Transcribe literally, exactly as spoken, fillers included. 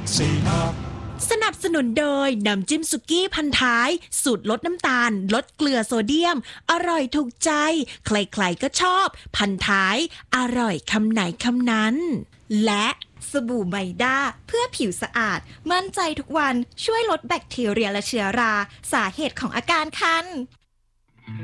สี่ห้าสนับสนุนโดยน้ำจิ้มสุกี้พันท้ายสูตรลดน้ำตาลลดเกลือโซเดียมอร่อยถูกใจใครๆก็ชอบพันท้ายอร่อยคำไหนคำนั้นและสบู่ไมด้าเพื่อผิวสะอาดมั่นใจทุกวันช่วยลดแบคทีเรียและเชื้อราสาเหตุของอาการคัน